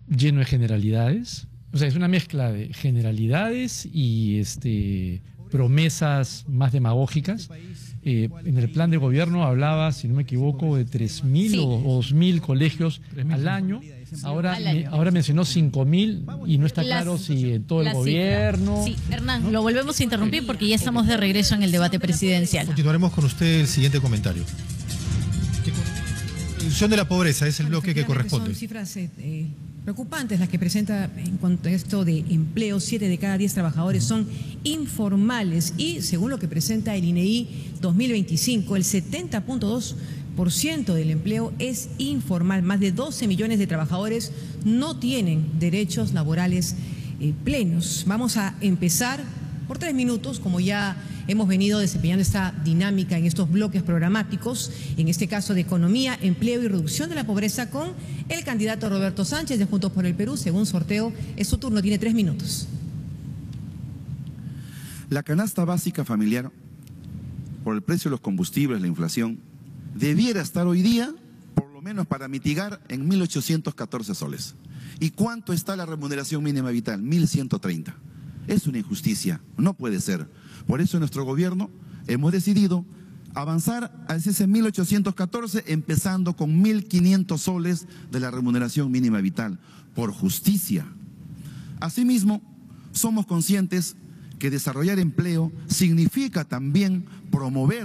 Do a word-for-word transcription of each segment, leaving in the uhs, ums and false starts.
lleno de generalidades. O sea, es una mezcla de generalidades y este, promesas más demagógicas. Eh, en el plan de gobierno hablaba, si no me equivoco, de tres mil sí. o dos mil colegios al año. Ahora, al año. Me, ahora mencionó cinco mil y no está claro la, si en todo el gobierno... Sí, Hernán, ¿no? Lo volvemos a interrumpir porque ya estamos de regreso en el debate presidencial. Continuaremos con usted el siguiente comentario. Reducción de la pobreza es el bueno, bloque que corresponde. Son cifras eh, preocupantes las que presenta en cuanto a esto de empleo. Siete de cada diez trabajadores son informales y según lo que presenta el I N E I dos mil veinticinco, el setenta punto dos por ciento del empleo es informal. Más de doce millones de trabajadores no tienen derechos laborales eh, plenos. Vamos a empezar por tres minutos, como ya hemos venido desempeñando esta dinámica en estos bloques programáticos, en este caso de economía, empleo y reducción de la pobreza, con el candidato Roberto Sánchez de Juntos por el Perú. Según sorteo, es su turno, tiene tres minutos. La canasta básica familiar, por el precio de los combustibles, la inflación, debiera estar hoy día, por lo menos para mitigar, en mil ochocientos catorce soles. ¿Y cuánto está la remuneración mínima vital? mil ciento treinta. Es una injusticia, no puede ser. Por eso en nuestro gobierno hemos decidido avanzar a ese mil ochocientos catorce, empezando con mil quinientos soles de la remuneración mínima vital, por justicia. Asimismo, somos conscientes que desarrollar empleo significa también promover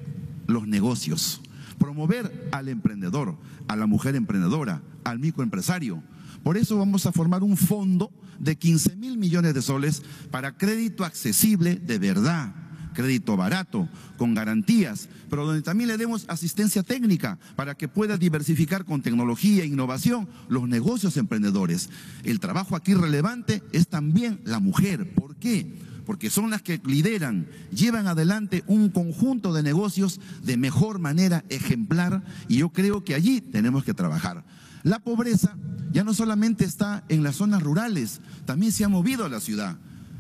los negocios, promover al emprendedor, a la mujer emprendedora, al microempresario. Por eso vamos a formar un fondo de quince mil millones de soles para crédito accesible de verdad, crédito barato, con garantías, pero donde también le demos asistencia técnica para que pueda diversificar con tecnología e innovación los negocios emprendedores. El trabajo aquí relevante es también la mujer. ¿Por qué? Porque son las que lideran, llevan adelante un conjunto de negocios de mejor manera, ejemplar, y yo creo que allí tenemos que trabajar. La pobreza ya no solamente está en las zonas rurales, también se ha movido a la ciudad.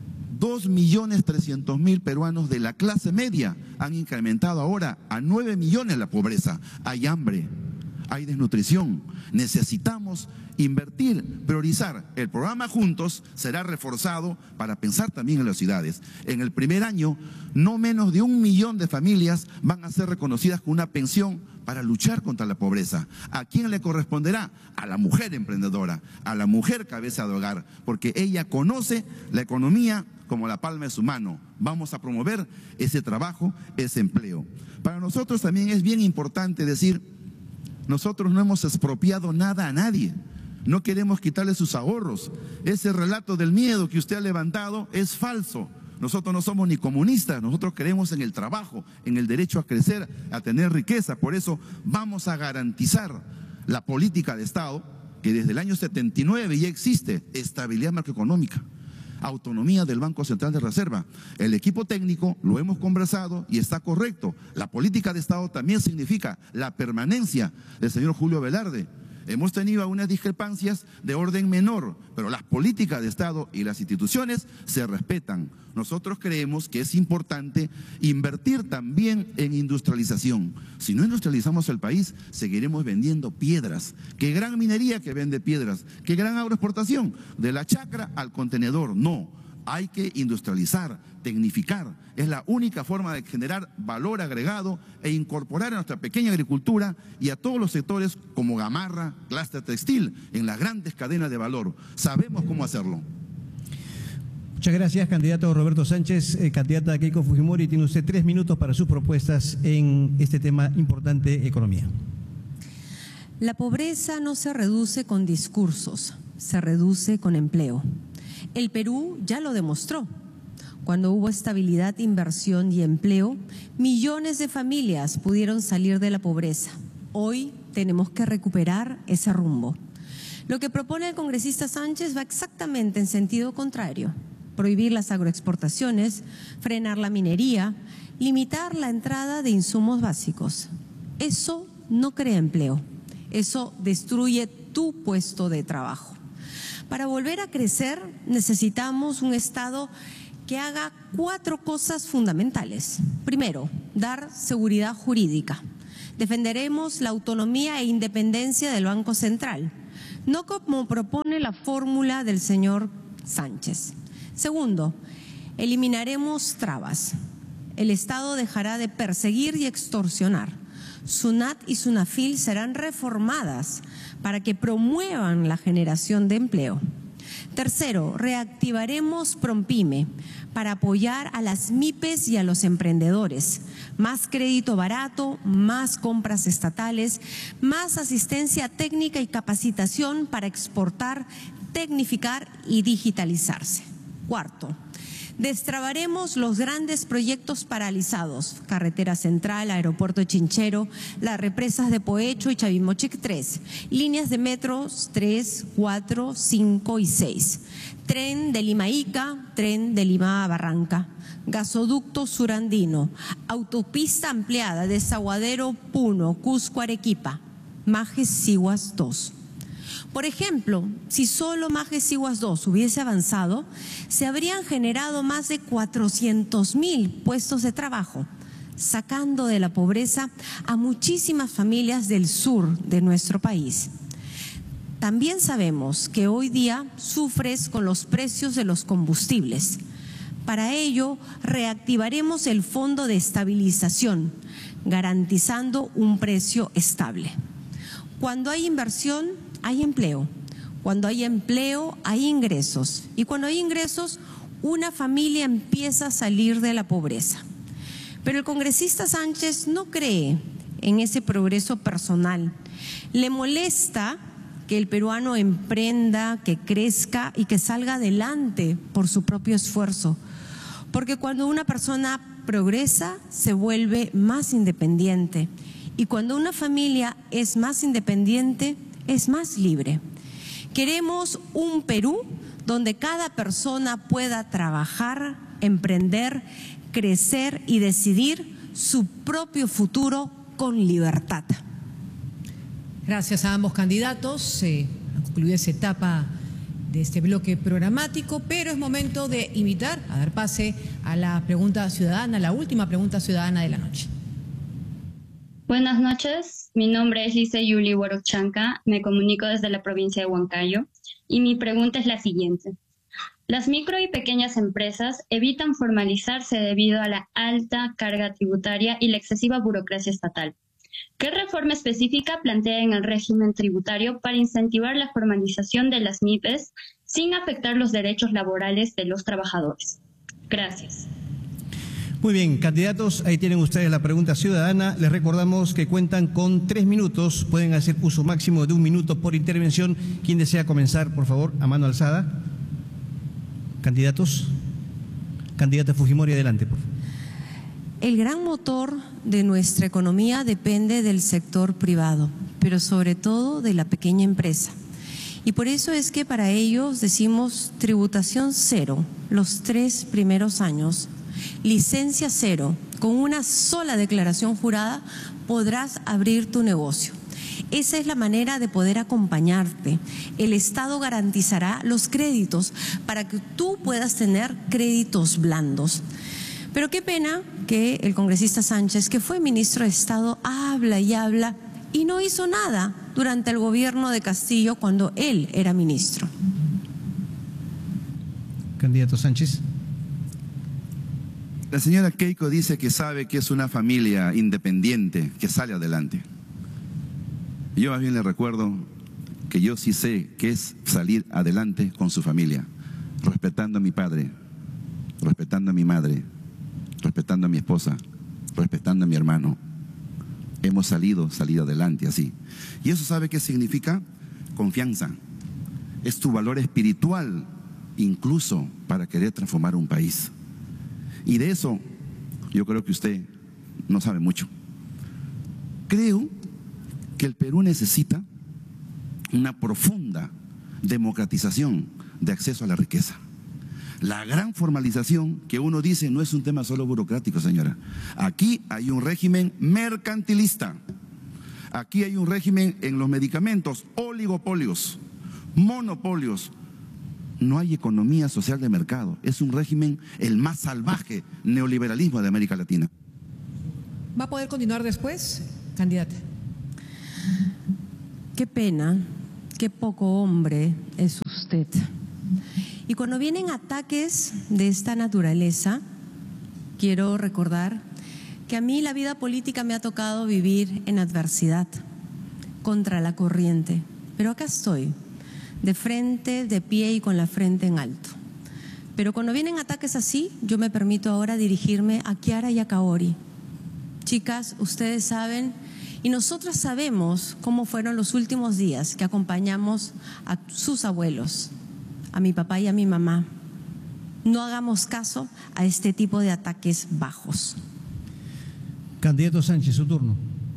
Dos millones trescientos mil peruanos de la clase media han incrementado ahora a nueve millones la pobreza. Hay hambre, hay desnutrición. Necesitamos invertir, priorizar. El programa Juntos será reforzado para pensar también en las ciudades. En el primer año, no menos de un millón de familias van a ser reconocidas con una pensión para luchar contra la pobreza. ¿A quién le corresponderá? A la mujer emprendedora, a la mujer cabeza de hogar, porque ella conoce la economía como la palma de su mano. Vamos a promover ese trabajo, ese empleo. Para nosotros también es bien importante decir, nosotros no hemos expropiado nada a nadie. No queremos quitarle sus ahorros. Ese relato del miedo que usted ha levantado es falso. Nosotros no somos ni comunistas, nosotros creemos en el trabajo, en el derecho a crecer, a tener riqueza. Por eso vamos a garantizar la política de Estado, que desde el año setenta y nueve ya existe, estabilidad macroeconómica, autonomía del Banco Central de Reserva. El equipo técnico lo hemos conversado y está correcto. La política de Estado también significa la permanencia del señor Julio Velarde. Hemos tenido algunas discrepancias de orden menor, pero las políticas de Estado y las instituciones se respetan. Nosotros creemos que es importante invertir también en industrialización. Si no industrializamos el país, seguiremos vendiendo piedras. ¿Qué gran minería que vende piedras? ¿Qué gran agroexportación? De la chacra al contenedor. No, hay que industrializar, tecnificar. Es la única forma de generar valor agregado e incorporar a nuestra pequeña agricultura y a todos los sectores como Gamarra, clúster textil, en las grandes cadenas de valor. Sabemos cómo hacerlo. Muchas gracias, candidato Roberto Sánchez. Eh, candidata Keiko Fujimori, tiene usted tres minutos para sus propuestas en este tema importante, economía. La pobreza no se reduce con discursos, se reduce con empleo. El Perú ya lo demostró. Cuando hubo estabilidad, inversión y empleo, millones de familias pudieron salir de la pobreza. Hoy tenemos que recuperar ese rumbo. Lo que propone el congresista Sánchez va exactamente en sentido contrario. Prohibir las agroexportaciones, frenar la minería, limitar la entrada de insumos básicos. Eso no crea empleo, eso destruye tu puesto de trabajo. Para volver a crecer necesitamos un Estado que haga cuatro cosas fundamentales. Primero, dar seguridad jurídica. Defenderemos la autonomía e independencia del Banco Central. no como propone la fórmula del señor Sánchez. Segundo, eliminaremos trabas. El Estado dejará de perseguir y extorsionar. SUNAT y SUNAFIL serán reformadas para que promuevan la generación de empleo. Tercero, reactivaremos PROMPYME para apoyar a las MIPES y a los emprendedores. Más crédito barato, más compras estatales, más asistencia técnica y capacitación para exportar, tecnificar y digitalizarse. Cuarto, destrabaremos los grandes proyectos paralizados, Carretera Central, Aeropuerto Chinchero, las represas de Pohecho y Chavimochic tres, líneas de metros tres, cuatro, cinco y seis, tren de Lima a Ica, tren de Lima a Barranca, gasoducto surandino, autopista ampliada de Desaguadero Puno, Cusco Arequipa, Majes Siguas dos. Por ejemplo, si solo Majes Siguas dos hubiese avanzado, se habrían generado más de cuatrocientos mil puestos de trabajo, sacando de la pobreza a muchísimas familias del sur de nuestro país. También sabemos que hoy día sufres con los precios de los combustibles. Para ello, reactivaremos el Fondo de Estabilización, garantizando un precio estable. Cuando hay inversión, hay empleo. Cuando hay empleo, hay ingresos. Y cuando hay ingresos, una familia empieza a salir de la pobreza. Pero el congresista Sánchez no cree en ese progreso personal. Le molesta que el peruano emprenda, que crezca y que salga adelante por su propio esfuerzo. Porque cuando una persona progresa, se vuelve más independiente. Y cuando una familia es más independiente, es más libre. Queremos un Perú donde cada persona pueda trabajar, emprender, crecer y decidir su propio futuro con libertad. Gracias a ambos candidatos. Se ha concluido esa etapa de este bloque programático, pero es momento de invitar a dar pase a la pregunta ciudadana, la última pregunta ciudadana de la noche. Buenas noches, mi nombre es Lisa Yuli Huarochanca, me comunico desde la provincia de Huancayo y mi pregunta es la siguiente. Las micro y pequeñas empresas evitan formalizarse debido a la alta carga tributaria y la excesiva burocracia estatal. ¿Qué reforma específica plantea en el régimen tributario para incentivar la formalización de las MIPES sin afectar los derechos laborales de los trabajadores? Gracias. Muy bien, candidatos, ahí tienen ustedes la pregunta ciudadana. Les recordamos que cuentan con tres minutos, pueden hacer uso máximo de un minuto por intervención. ¿Quién desea comenzar, por favor, a mano alzada? Candidatos. Candidata Fujimori, adelante, por favor. El gran motor de nuestra economía depende del sector privado, pero sobre todo de la pequeña empresa. Y por eso es que para ellos decimos tributación cero los tres primeros años, licencia cero, con una sola declaración jurada podrás abrir tu negocio. Esa es la manera de poder acompañarte. El Estado garantizará los créditos para que tú puedas tener créditos blandos. Pero qué pena que el congresista Sánchez, que fue ministro de Estado, habla y habla y no hizo nada durante el gobierno de Castillo cuando él era ministro. Candidato Sánchez. La señora Keiko dice que sabe que es una familia independiente, que sale adelante. Yo más bien le recuerdo que yo sí sé que es salir adelante con su familia, respetando a mi padre, respetando a mi madre, respetando a mi esposa, respetando a mi hermano. Hemos salido, salido adelante así. ¿Y eso sabe qué significa? Confianza. Es tu valor espiritual, incluso para querer transformar un país. Y de eso yo creo que usted no sabe mucho. Creo que el Perú necesita una profunda democratización de acceso a la riqueza. La gran formalización que uno dice no es un tema solo burocrático, señora. Aquí hay un régimen mercantilista. Aquí hay un régimen en los medicamentos, oligopolios, monopolios. No hay economía social de mercado. Es un régimen el más salvaje neoliberalismo de América Latina. ¿Va a poder continuar después, candidata? Qué pena qué poco hombre es usted. Y cuando vienen ataques de esta naturaleza, quiero recordar que a mí la vida política me ha tocado vivir en adversidad, contra la corriente. Pero acá estoy, de frente, de pie y con la frente en alto. Pero cuando vienen ataques así, yo me permito ahora dirigirme a Kiara y a Kaori. Chicas, ustedes saben, y nosotras sabemos cómo fueron los últimos días que acompañamos a sus abuelos, a mi papá y a mi mamá. No hagamos caso a este tipo de ataques bajos. Candidato Sánchez, su turno.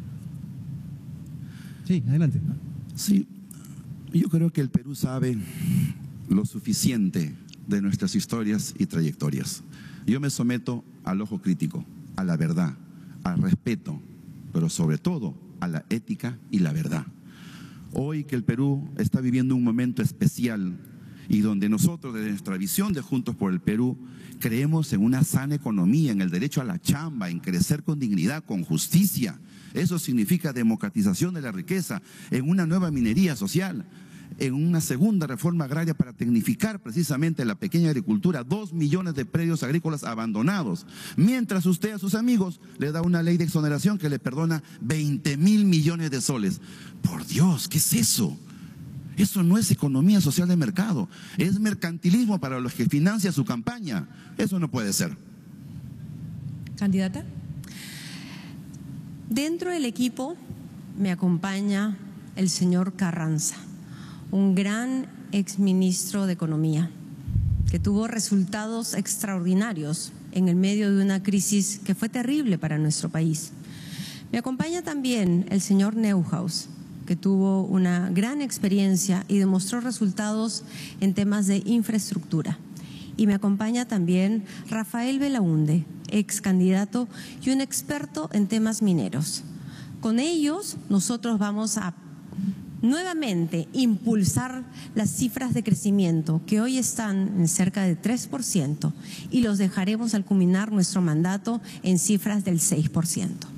Sí, adelante. Sí, yo creo que el Perú sabe lo suficiente de nuestras historias y trayectorias. Yo me someto al ojo crítico, a la verdad, al respeto, pero sobre todo a la ética y la verdad. Hoy que el Perú está viviendo un momento especial y donde nosotros, desde nuestra visión de Juntos por el Perú, creemos en una sana economía, en el derecho a la chamba, en crecer con dignidad, con justicia. Eso significa democratización de la riqueza, en una nueva minería social, en una segunda reforma agraria para tecnificar precisamente la pequeña agricultura, dos millones de predios agrícolas abandonados, mientras usted a sus amigos le da una ley de exoneración que le perdona veinte mil millones de soles. Por Dios, ¿qué es eso? Eso no es economía social de mercado, es mercantilismo para los que financia su campaña. Eso no puede ser. ¿Candidata? Dentro del equipo me acompaña el señor Carranza, un gran exministro de Economía, que tuvo resultados extraordinarios en el medio de una crisis que fue terrible para nuestro país. Me acompaña también el señor Neuhaus, que tuvo una gran experiencia y demostró resultados en temas de infraestructura. Y me acompaña también Rafael Belaunde, ex candidato y un experto en temas mineros. Con ellos nosotros vamos a nuevamente impulsar las cifras de crecimiento que hoy están en cerca de tres por ciento y los dejaremos al culminar nuestro mandato en cifras del seis por ciento.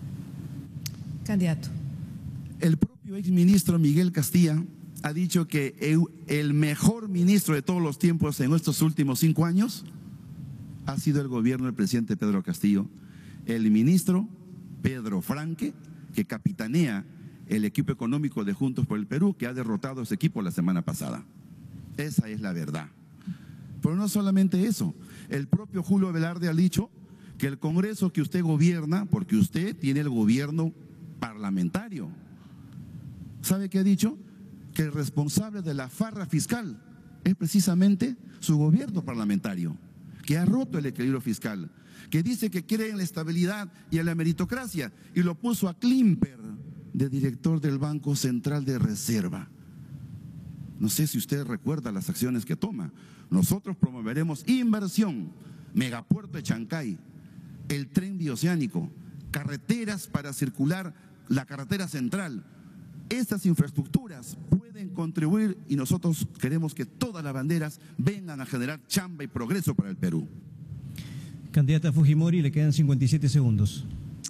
Candidato. El propio exministro Miguel Castilla ha dicho que el mejor ministro de todos los tiempos en estos últimos cinco años ha sido el gobierno del presidente Pedro Castillo, el ministro Pedro Franque, que capitanea el equipo económico de Juntos por el Perú, que ha derrotado a ese equipo la semana pasada. Esa es la verdad. Pero no solamente eso, el propio Julio Velarde ha dicho que el Congreso que usted gobierna, porque usted tiene el gobierno parlamentario, ¿sabe qué ha dicho? Que el responsable de la farra fiscal es precisamente su gobierno parlamentario, que ha roto el equilibrio fiscal, que dice que cree en la estabilidad y en la meritocracia, y lo puso a Klimper de director del Banco Central de Reserva. No sé si usted recuerda las acciones que toma. Nosotros promoveremos inversión, megapuerto de Chancay, el tren bioceánico, carreteras para circular, la carretera central. Estas infraestructuras pueden contribuir y nosotros queremos que todas las banderas vengan a generar chamba y progreso para el Perú. Candidata Fujimori, le quedan cincuenta y siete segundos.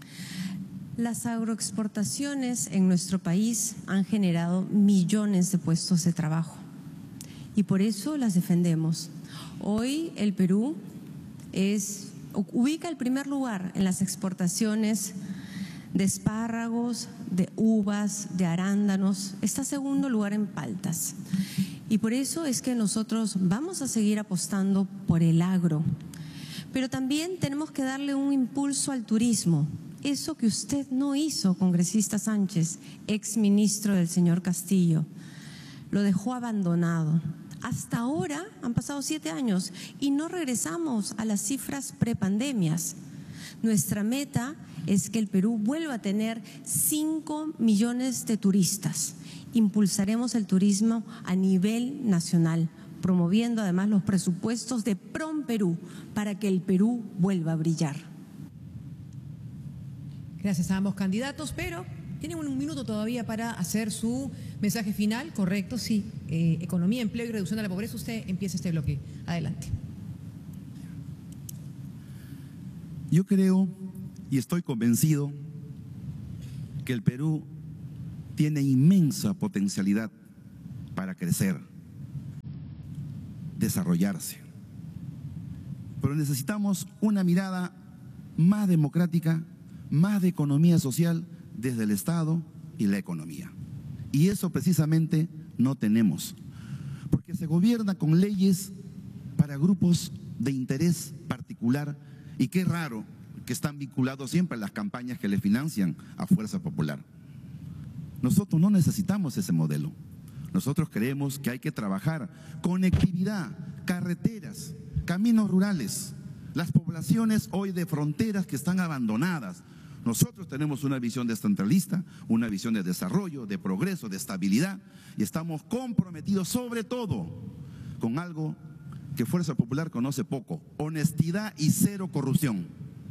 Las agroexportaciones en nuestro país han generado millones de puestos de trabajo y por eso las defendemos. Hoy el Perú es, ubica el primer lugar en las exportaciones de espárragos, de uvas, de arándanos, está segundo lugar en paltas. Y por eso es que nosotros vamos a seguir apostando por el agro. Pero también tenemos que darle un impulso al turismo. Eso que usted no hizo, congresista Sánchez, ex ministro del señor Castillo, lo dejó abandonado. Hasta ahora han pasado siete años y no regresamos a las cifras prepandemias. Nuestra meta es que el Perú vuelva a tener cinco millones de turistas. Impulsaremos el turismo a nivel nacional, promoviendo además los presupuestos de PROMPERÚ para que el Perú vuelva a brillar. Gracias a ambos candidatos, pero tienen un minuto todavía para hacer su mensaje final. Correcto, sí. Eh, economía, empleo y reducción de la pobreza. Usted empieza este bloque. Adelante. Yo creo y estoy convencido que el Perú tiene inmensa potencialidad para crecer, desarrollarse. Pero necesitamos una mirada más democrática, más de economía social desde el Estado y la economía. Y eso precisamente no tenemos, porque se gobierna con leyes para grupos de interés particular, y qué raro que están vinculados siempre a las campañas que le financian a Fuerza Popular. Nosotros no necesitamos ese modelo. Nosotros creemos que hay que trabajar conectividad, carreteras, caminos rurales, las poblaciones hoy de fronteras que están abandonadas. Nosotros tenemos una visión descentralista, una visión de desarrollo, de progreso, de estabilidad, y estamos comprometidos sobre todo con algo que Fuerza Popular conoce poco: honestidad y cero corrupción.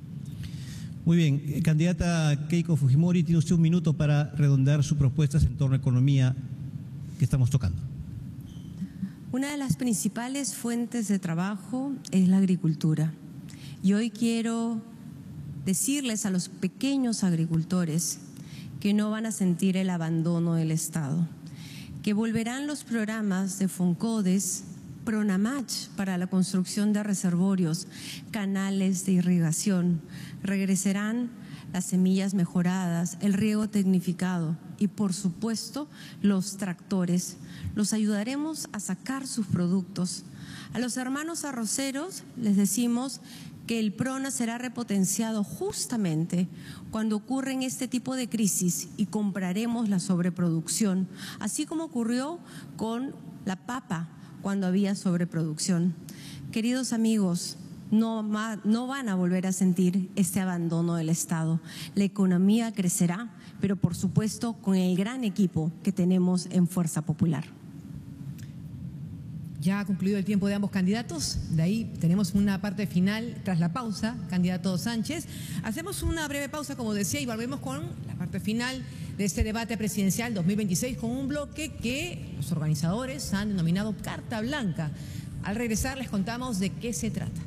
Muy bien, eh, candidata Keiko Fujimori, tiene usted un minuto para redondear sus propuestas en torno a economía que estamos tocando. Una de las principales fuentes de trabajo es la agricultura. Y hoy quiero decirles a los pequeños agricultores que no van a sentir el abandono del Estado, que volverán los programas de FONCODES, PRONAMACH para la construcción de reservorios, canales de irrigación, regresarán las semillas mejoradas, el riego tecnificado y, por supuesto, los tractores. Los ayudaremos a sacar sus productos. A los hermanos arroceros les decimos que el PRONA será repotenciado justamente cuando ocurren este tipo de crisis y compraremos la sobreproducción, así como ocurrió con la papa cuando había sobreproducción. Queridos amigos, no, no van a volver a sentir este abandono del Estado. La economía crecerá, pero por supuesto con el gran equipo que tenemos en Fuerza Popular. Ya ha concluido el tiempo de ambos candidatos, de ahí tenemos una parte final tras la pausa, candidato Sánchez. Hacemos una breve pausa, como decía, y volvemos con la parte final de este debate presidencial dos mil veintiséis, con un bloque que los organizadores han denominado Carta Blanca. Al regresar les contamos de qué se trata.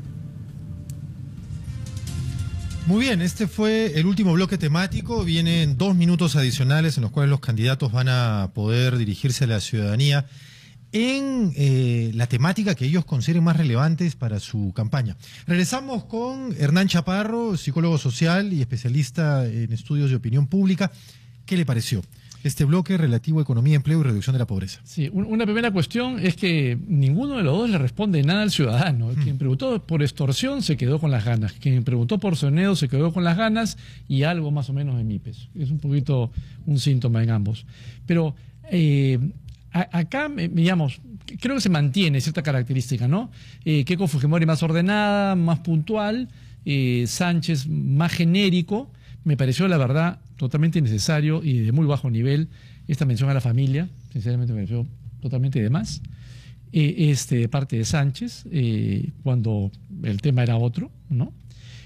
Muy bien, este fue el último bloque temático. Vienen dos minutos adicionales en los cuales los candidatos van a poder dirigirse a la ciudadanía en eh, la temática que ellos consideren más relevantes para su campaña. Regresamos con Hernán Chaparro, psicólogo social y especialista en estudios de opinión pública. ¿Qué le pareció este bloque relativo a economía, empleo y reducción de la pobreza? Sí, una primera cuestión es que ninguno de los dos le responde nada al ciudadano. Mm. Quien preguntó por extorsión se quedó con las ganas. Quien preguntó por soneo se quedó con las ganas y algo más o menos de MIPES. Es un poquito un síntoma en ambos. Pero eh, a, acá, digamos, creo que se mantiene cierta característica, ¿no? Eh, Keiko Fujimori más ordenada, más puntual, eh, Sánchez más genérico. Me pareció, la verdad, totalmente innecesario y de muy bajo nivel esta mención a la familia. Sinceramente me pareció totalmente de más. Eh, este, de parte de Sánchez, eh, cuando el tema era otro, ¿no?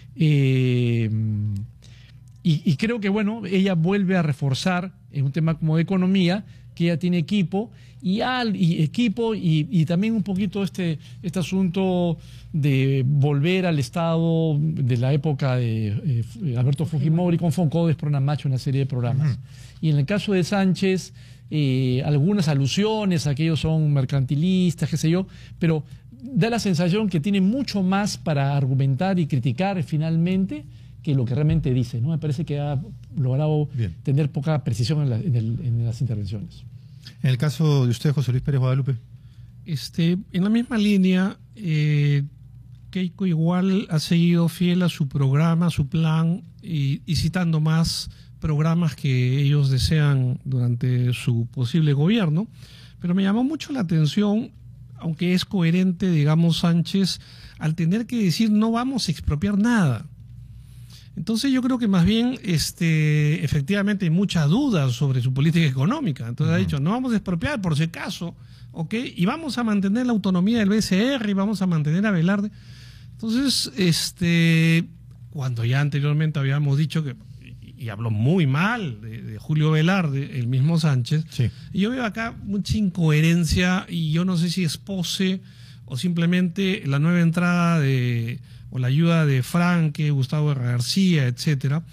Eh, y, y creo que, bueno, ella vuelve a reforzar en un tema como de economía, que ella tiene equipo y, al, y equipo y, y también un poquito este, este asunto de volver al estado de la época de eh, Alberto Fujimori con FONCODES, PRONAMACH, una serie de programas. Uh-huh. Y en el caso de Sánchez, eh, algunas alusiones a que ellos son mercantilistas, qué sé yo, pero da la sensación que tiene mucho más para argumentar y criticar finalmente que lo que realmente dice, ¿no? Me parece que ha logrado Bien. tener poca precisión en, la, en, el, en las intervenciones. En el caso de usted, José Luis Pérez Guadalupe. Este, en la misma línea, eh, Keiko igual ha seguido fiel a su programa, a su plan, y, y citando más programas que ellos desean durante su posible gobierno. Pero me llamó mucho la atención, aunque es coherente, digamos, Sánchez, al tener que decir no vamos a expropiar nada. Entonces yo creo que más bien este, efectivamente hay muchas dudas sobre su política económica. Entonces uh-huh. ha dicho, no vamos a expropiar por si acaso, ¿ok? Y vamos a mantener la autonomía del B C R y vamos a mantener a Velarde. Entonces, este, cuando ya anteriormente habíamos dicho que, y, y habló muy mal de, de Julio Velarde, el mismo Sánchez, sí. y yo veo acá mucha incoherencia y yo no sé si es pose o simplemente la nueva entrada de... o la ayuda de Franque, Gustavo García, etcétera.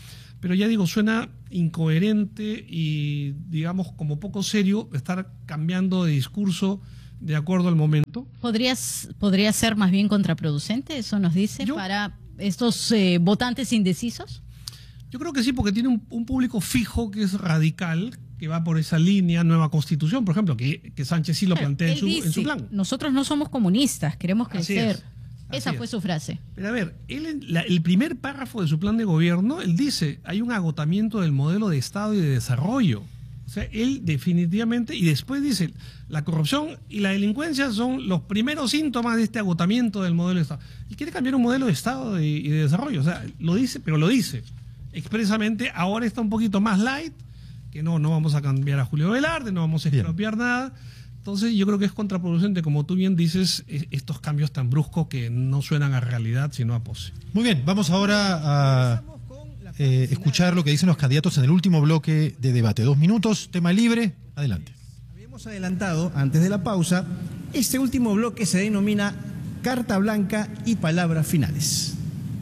pero ya digo, suena incoherente y, digamos, como poco serio estar cambiando de discurso de acuerdo al momento. ¿Podrías, ¿Podría ser más bien contraproducente, eso nos dice, Yo, para estos eh, votantes indecisos? Yo creo que sí, porque tiene un, un público fijo que es radical, que va por esa línea, nueva constitución, por ejemplo, que, que Sánchez sí lo plantea en su, dice, en su plan. Nosotros no somos comunistas, queremos crecer. Esa Así fue es. su frase. Pero a ver, él, la, el primer párrafo de su plan de gobierno, él dice, hay un agotamiento del modelo de Estado y de desarrollo. O sea, él definitivamente, y después dice, la corrupción y la delincuencia son los primeros síntomas de este agotamiento del modelo de Estado. Él quiere cambiar un modelo de Estado y, y de desarrollo, o sea, lo dice, pero lo dice expresamente. Ahora está un poquito más light, que no, no vamos a cambiar a Julio Velarde, no vamos a expropiar nada. Entonces yo creo que es contraproducente, como tú bien dices, estos cambios tan bruscos que no suenan a realidad, sino a pose. Muy bien, vamos ahora a eh, escuchar lo que dicen los candidatos en el último bloque de debate. Dos minutos, tema libre, adelante. Habíamos adelantado, antes de la pausa, este último bloque se denomina Carta Blanca y Palabras Finales.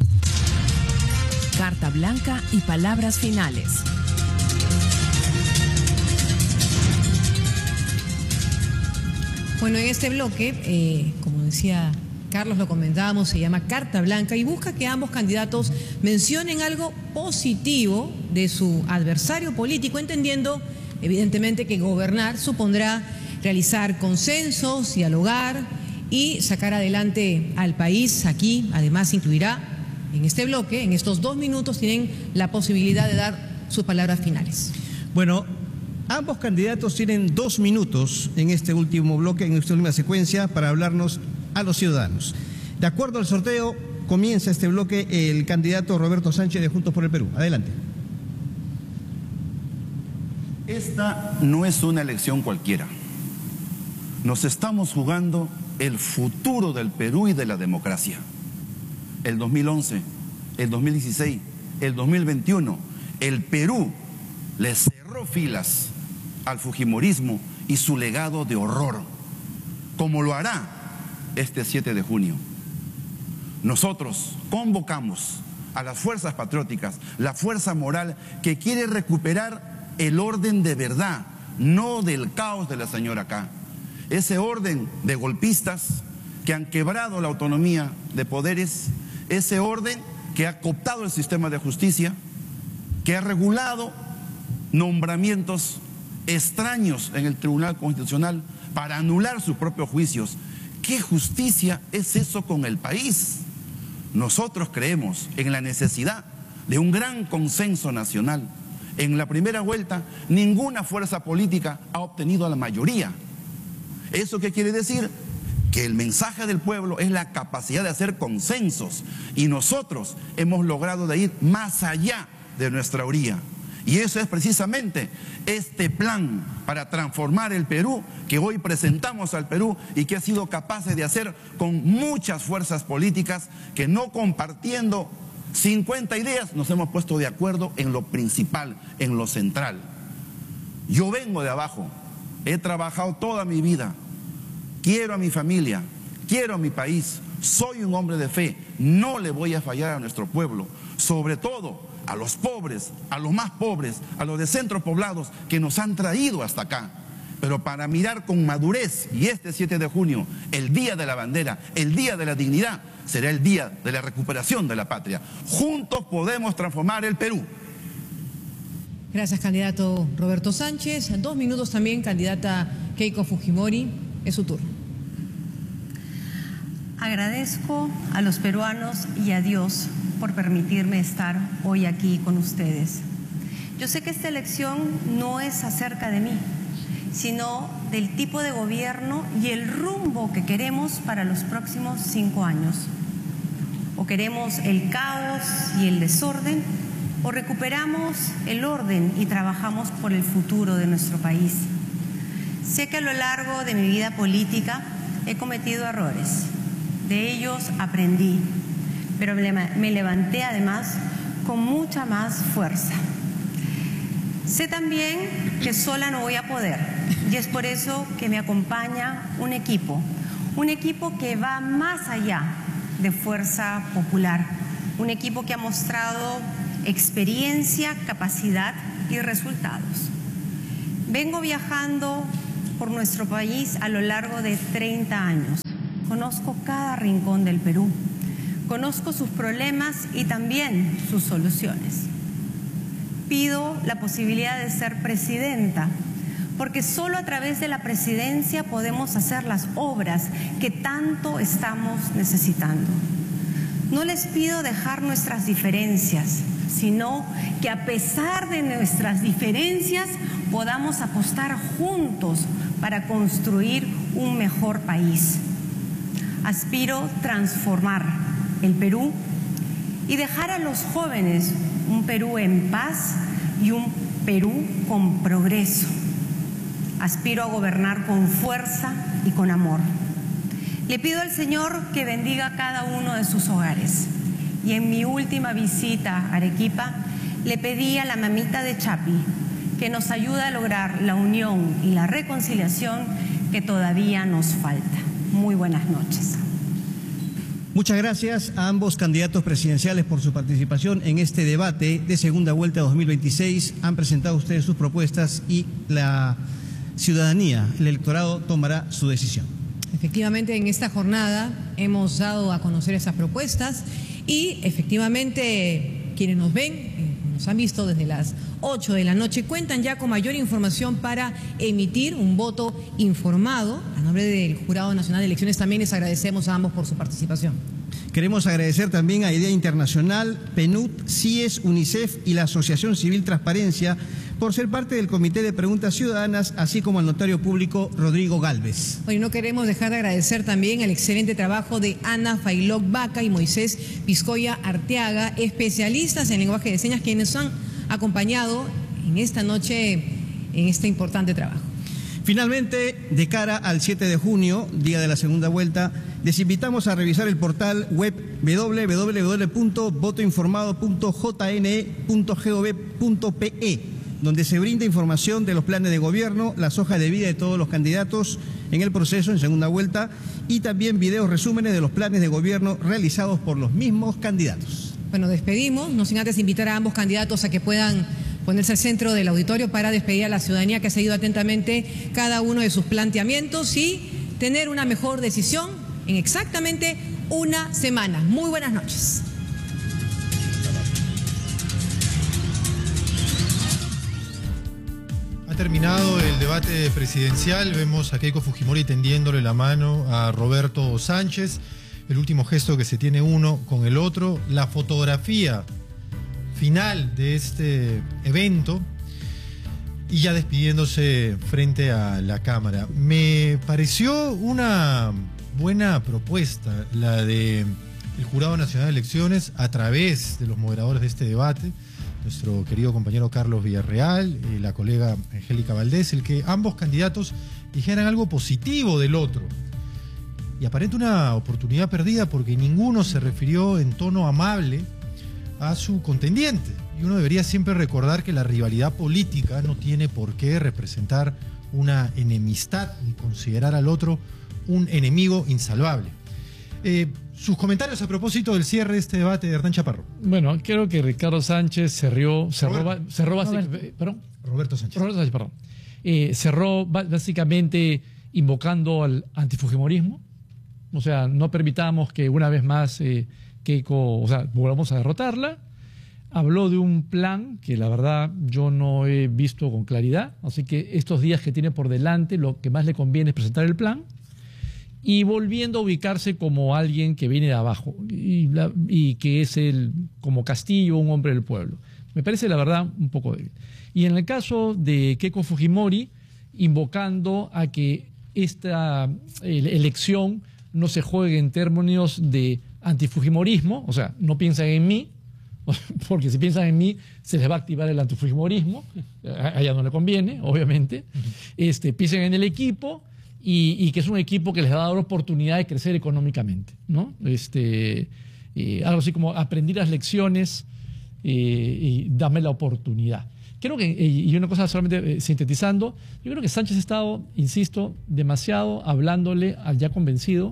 Carta Blanca y Palabras Finales. Bueno, en este bloque, eh, como decía Carlos, lo comentábamos, se llama Carta Blanca y busca que ambos candidatos mencionen algo positivo de su adversario político, entendiendo evidentemente que gobernar supondrá realizar consensos, dialogar y sacar adelante al país. Aquí además incluirá en este bloque, en estos dos minutos, tienen la posibilidad de dar sus palabras finales. Bueno, ambos candidatos tienen dos minutos en este último bloque, en esta última secuencia, para hablarnos a los ciudadanos. De acuerdo al sorteo, comienza este bloque el candidato Roberto Sánchez de Juntos por el Perú. Adelante. Esta no es una elección cualquiera. Nos estamos jugando el futuro del Perú y de la democracia. El dos mil once, el dos mil dieciséis, el dos mil veintiuno, el Perú le cerró filas al fujimorismo y su legado de horror, como lo hará este siete de junio. Nosotros convocamos a las fuerzas patrióticas, la fuerza moral que quiere recuperar el orden de verdad, no del caos de la señora K. Ese orden de golpistas que han quebrado la autonomía de poderes, ese orden que ha cooptado el sistema de justicia, que ha regulado nombramientos extraños en el Tribunal Constitucional para anular sus propios juicios. ¿Qué justicia es eso con el país? Nosotros creemos en la necesidad de un gran consenso nacional. En la primera vuelta, ninguna fuerza política ha obtenido la mayoría. ¿Eso qué quiere decir? Que el mensaje del pueblo es la capacidad de hacer consensos, y nosotros hemos logrado de ir más allá de nuestra orilla. Y eso es precisamente este plan para transformar el Perú que hoy presentamos al Perú y que ha sido capaces de hacer con muchas fuerzas políticas que, no compartiendo cincuenta ideas, nos hemos puesto de acuerdo en lo principal, en lo central. Yo vengo de abajo, he trabajado toda mi vida, quiero a mi familia, quiero a mi país, soy un hombre de fe, no le voy a fallar a nuestro pueblo, sobre todo a los pobres, a los más pobres, a los de centros poblados que nos han traído hasta acá. Pero para mirar con madurez, y este siete de junio, el día de la bandera, el día de la dignidad, será el día de la recuperación de la patria. Juntos podemos transformar el Perú. Gracias, candidato Roberto Sánchez. Dos minutos también, candidata Keiko Fujimori. Es su turno. Agradezco a los peruanos y a Dios por permitirme estar hoy aquí con ustedes. Yo sé que esta elección no es acerca de mí, sino del tipo de gobierno y el rumbo que queremos para los próximos cinco años. O queremos el caos y el desorden, o recuperamos el orden y trabajamos por el futuro de nuestro país. Sé que a lo largo de mi vida política he cometido errores. De ellos aprendí, pero me levanté además con mucha más fuerza. Sé también que sola no voy a poder, y es por eso que me acompaña un equipo, un equipo que va más allá de Fuerza Popular, un equipo que ha mostrado experiencia, capacidad y resultados. Vengo viajando por nuestro país a lo largo de treinta años. Conozco cada rincón del Perú. Conozco sus problemas y también sus soluciones. Pido la posibilidad de ser presidenta, porque solo a través de la presidencia podemos hacer las obras que tanto estamos necesitando. No les pido dejar nuestras diferencias, sino que a pesar de nuestras diferencias podamos apostar juntos para construir un mejor país. Aspiro transformar el Perú y dejar a los jóvenes un Perú en paz y un Perú con progreso. Aspiro a gobernar con fuerza y con amor. Le pido al Señor que bendiga cada uno de sus hogares. Y en mi última visita a Arequipa, le pedí a la mamita de Chapi que nos ayude a lograr la unión y la reconciliación que todavía nos falta. Muy buenas noches. Muchas gracias a ambos candidatos presidenciales por su participación en este debate de segunda vuelta dos mil veintiséis. Han presentado ustedes sus propuestas y la ciudadanía, el electorado, tomará su decisión. Efectivamente, en esta jornada hemos dado a conocer esas propuestas y efectivamente quienes nos ven, eh, nos han visto desde las ocho de la noche, cuentan ya con mayor información para emitir un voto informado. A nombre del Jurado Nacional de Elecciones también les agradecemos a ambos por su participación. Queremos agradecer también a Idea Internacional, P N U D, C I E S, UNICEF y la Asociación Civil Transparencia por ser parte del Comité de Preguntas Ciudadanas, así como al notario público Rodrigo Galvez. Hoy no queremos dejar de agradecer también el excelente trabajo de Ana Failoc Vaca y Moisés Piscoya Arteaga, especialistas en lenguaje de señas, quienes han acompañado en esta noche en este importante trabajo. Finalmente, de cara al siete de junio, día de la segunda vuelta, les invitamos a revisar el portal web doble u doble u doble u punto voto informado punto j n e punto gov punto p e, donde se brinda información de los planes de gobierno, las hojas de vida de todos los candidatos en el proceso en segunda vuelta y también videos resúmenes de los planes de gobierno realizados por los mismos candidatos. Bueno, despedimos, no sin antes invitar a ambos candidatos a que puedan ponerse al centro del auditorio para despedir a la ciudadanía que ha seguido atentamente cada uno de sus planteamientos y tener una mejor decisión en exactamente una semana. Muy buenas noches. Ha terminado el debate presidencial. Vemos a Keiko Fujimori tendiéndole la mano a Roberto Sánchez. El último gesto que se tiene uno con el otro. La fotografía final de este evento y ya despidiéndose frente a la cámara. Me pareció una buena propuesta la de el Jurado Nacional de Elecciones a través de los moderadores de este debate, nuestro querido compañero Carlos Villarreal y la colega Angélica Valdés, el que ambos candidatos dijeran algo positivo del otro. Y aparente una oportunidad perdida porque ninguno se refirió en tono amable a su contendiente. Y uno debería siempre recordar que la rivalidad política no tiene por qué representar una enemistad ni considerar al otro un enemigo insalvable. Eh, sus comentarios a propósito del cierre de este debate de Hernán Chaparro. Bueno, creo que Ricardo Sánchez cerró, cerró, Roberto. cerró Roberto. básicamente, perdón. Roberto Sánchez. Roberto Sánchez, perdón. Eh, cerró básicamente invocando al antifujimorismo. O sea, no permitamos que una vez más eh, Keiko, o sea, volvamos a derrotarla. Habló de un plan que la verdad yo no he visto con claridad. Así que estos días que tiene por delante, lo que más le conviene es presentar el plan. Y volviendo a ubicarse como alguien que viene de abajo y, la, y que es el, como Castillo, un hombre del pueblo. Me parece, la verdad, un poco débil. Y en el caso de Keiko Fujimori, invocando a que esta elección no se juegue en términos de antifujimorismo, o sea, no piensan en mí, porque si piensan en mí se les va a activar el antifujimorismo, a ella no le conviene, obviamente. Este, piensen en el equipo y, y que es un equipo que les va a dar oportunidad de crecer económicamente, ¿no? Este, eh, algo así como aprendí las lecciones eh, y dame la oportunidad. Creo que, y una cosa solamente eh, sintetizando, yo creo que Sánchez ha estado, insisto, demasiado hablándole al ya convencido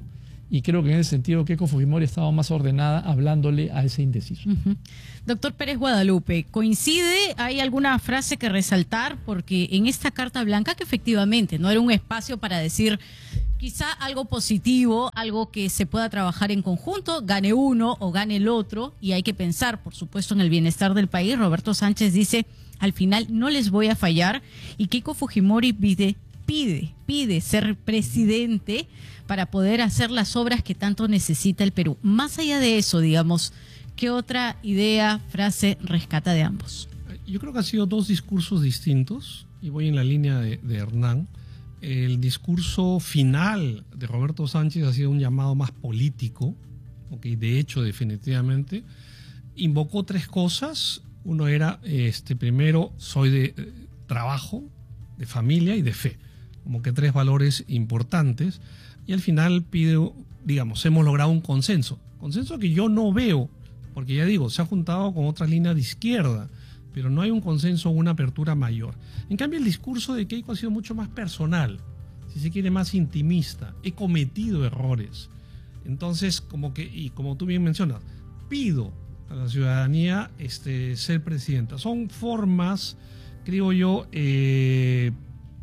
y creo que en ese sentido Keiko Fujimori estaba más ordenada hablándole a ese indeciso. Uh-huh. Doctor Pérez Guadalupe, ¿coincide? ¿Hay alguna frase que resaltar? Porque en esta Carta Blanca, que efectivamente no era un espacio para decir quizá algo positivo, algo que se pueda trabajar en conjunto, gane uno o gane el otro, y hay que pensar, por supuesto, en el bienestar del país. Roberto Sánchez dice, al final no les voy a fallar, y Keiko Fujimori pide, pide, pide ser presidente para poder hacer las obras que tanto necesita el Perú. Más allá de eso, digamos, ¿qué otra idea, frase rescata de ambos? Yo creo que han sido dos discursos distintos, y voy en la línea de, de Hernán. El discurso final de Roberto Sánchez ha sido un llamado más político, okay, de hecho, definitivamente. Invocó tres cosas. Uno era, este, primero, soy de eh, trabajo, de familia y de fe, como que tres valores importantes. Y al final pide, digamos, hemos logrado un consenso. Consenso que yo no veo, porque ya digo, se ha juntado con otras líneas de izquierda, pero no hay un consenso o una apertura mayor. En cambio, el discurso de Keiko ha sido mucho más personal, si se quiere, más intimista. He cometido errores. Entonces, como que, y como tú bien mencionas, pido a la ciudadanía este, ser presidenta. Son formas, creo yo, eh,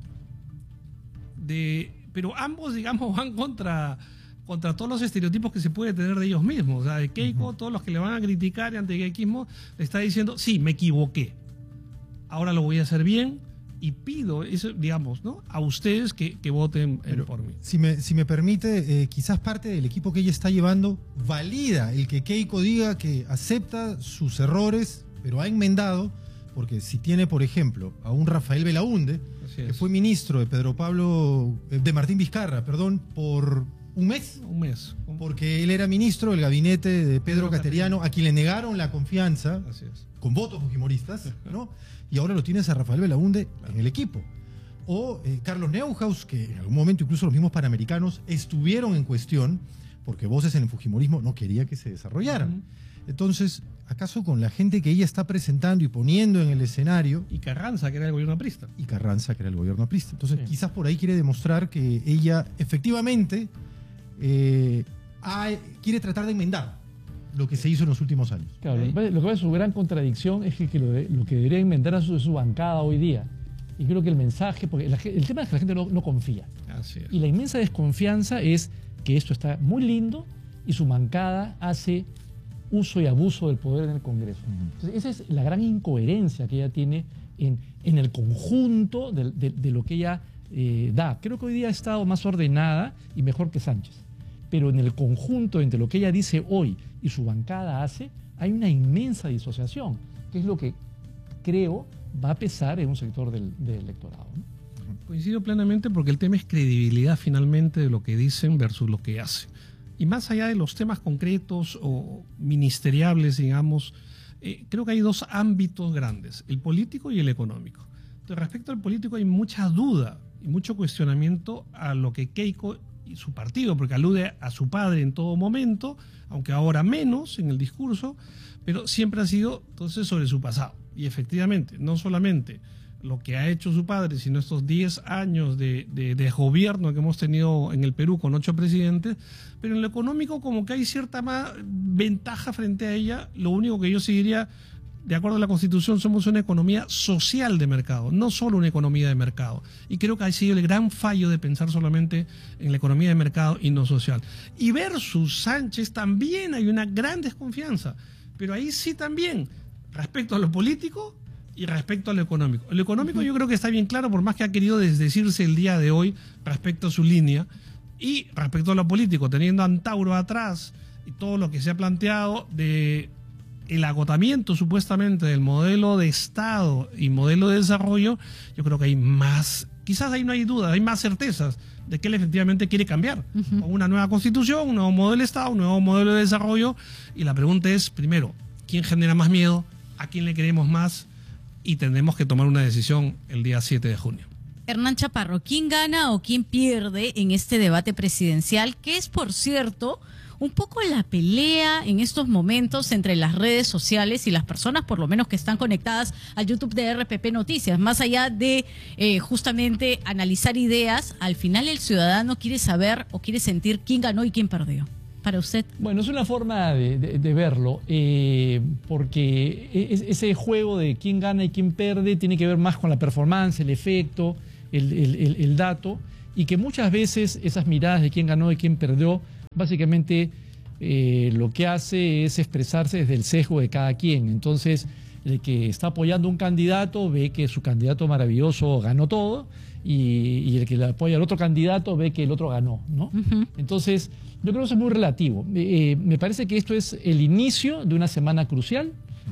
de... Pero ambos, digamos, van contra, contra todos los estereotipos que se puede tener de ellos mismos. O sea, de Keiko, todos los que le van a criticar y anti-keikismo, le está diciendo, sí, me equivoqué. Ahora lo voy a hacer bien y pido, eso, digamos, ¿no?, a ustedes que, que voten eh, por mí. Si me, si me permite, eh, quizás parte del equipo que ella está llevando valida el que Keiko diga que acepta sus errores, pero ha enmendado, porque si tiene, por ejemplo, a un Rafael Belaúnde, que fue ministro de Pedro Pablo, de Martín Vizcarra, perdón, por un mes. Un mes. Porque él era ministro del gabinete de Pedro, Pedro Cateriano, a quien le negaron la confianza, Así es. con votos fujimoristas, ¿no? Y ahora lo tienes a Rafael Belaúnde en el equipo. O eh, Carlos Neuhaus, que en algún momento incluso los mismos panamericanos estuvieron en cuestión, porque voces en el fujimorismo no quería que se desarrollaran. Uh-huh. Entonces, ¿acaso con la gente que ella está presentando y poniendo en el escenario? Y Carranza, que era el gobierno aprista. Y Carranza, que era el gobierno aprista. Entonces, Sí. quizás por ahí quiere demostrar que ella efectivamente eh, ha, quiere tratar de enmendar lo que se hizo en los últimos años. Claro, lo que pasa- lo que pasa es su gran contradicción es que, que lo, de- lo que debería enmendar es su, su bancada hoy día. Y creo que el mensaje, porque la ge- el tema es que la gente no, no confía. Así es. Y la inmensa desconfianza es que esto está muy lindo y su bancada hace uso y abuso del poder en el Congreso. Entonces, esa es la gran incoherencia que ella tiene en, en el conjunto de, de- de lo que ella eh, da. Creo que hoy día ha estado más ordenada y mejor que Sánchez. Pero en el conjunto entre lo que ella dice hoy y su bancada hace, hay una inmensa disociación, que es lo que creo va a pesar en un sector del, del electorado, ¿no? Coincido plenamente porque el tema es credibilidad finalmente de lo que dicen versus lo que hacen. Y más allá de los temas concretos o ministeriales, digamos, eh, creo que hay dos ámbitos grandes, el político y el económico. Entonces, respecto al político hay mucha duda y mucho cuestionamiento a lo que Keiko y su partido, porque alude a su padre en todo momento, aunque ahora menos en el discurso, pero siempre ha sido entonces sobre su pasado. Y efectivamente, no solamente lo que ha hecho su padre, sino estos diez años de, de, de gobierno que hemos tenido en el Perú con ocho presidentes, pero en lo económico como que hay cierta más ventaja frente a ella. Lo único que yo sí diría, de acuerdo a la Constitución, somos una economía social de mercado, no solo una economía de mercado. Y creo que ha sido el gran fallo de pensar solamente en la economía de mercado y no social. Y versus Sánchez también hay una gran desconfianza, pero ahí sí también, respecto a lo político y respecto a lo económico. Lo económico yo creo que está bien claro, por más que ha querido desdecirse el día de hoy respecto a su línea, y respecto a lo político, teniendo a Antauro atrás y todo lo que se ha planteado de el agotamiento supuestamente del modelo de Estado y modelo de desarrollo, yo creo que hay más, quizás ahí no hay duda, hay más certezas de que él efectivamente quiere cambiar. Uh-huh. Con una nueva constitución, un nuevo modelo de Estado, un nuevo modelo de desarrollo, y la pregunta es, primero, ¿quién genera más miedo? ¿A quién le queremos más? Y tendremos que tomar una decisión el día siete de junio. Hernán Chaparro, ¿quién gana o quién pierde en este debate presidencial? Que es, por cierto, un poco la pelea en estos momentos entre las redes sociales y las personas, por lo menos que están conectadas al YouTube de R P P Noticias. Más allá de eh, justamente analizar ideas, al final el ciudadano quiere saber o quiere sentir quién ganó y quién perdió. Para usted. Bueno, es una forma de, de, de verlo, eh, porque es, ese juego de quién gana y quién pierde tiene que ver más con la performance, el efecto, el, el, el, el dato, y que muchas veces esas miradas de quién ganó y quién perdió, básicamente eh, lo que hace es expresarse desde el sesgo de cada quien. Entonces, el que está apoyando un candidato ve que su candidato maravilloso ganó todo, y, y el que le apoya al otro candidato ve que el otro ganó, ¿no? Uh-huh. Entonces, yo creo que eso es muy relativo. Eh, me parece que esto es el inicio de una semana crucial.